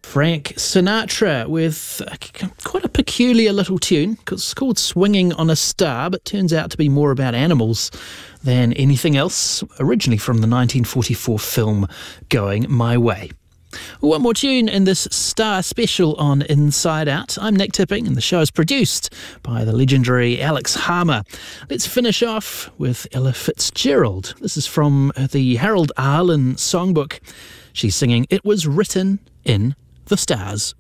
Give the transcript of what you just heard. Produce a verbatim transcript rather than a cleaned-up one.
Frank Sinatra with quite a peculiar little tune. It's called Swinging on a Star, but turns out to be more about animals than anything else, originally from the nineteen forty-four film Going My Way. One more tune in this Star special on Inside Out. I'm Nick Tipping, and the show is produced by the legendary Alex Harmer. Let's finish off with Ella Fitzgerald. This is from the Harold Arlen songbook. She's singing It Was Written in the Stars.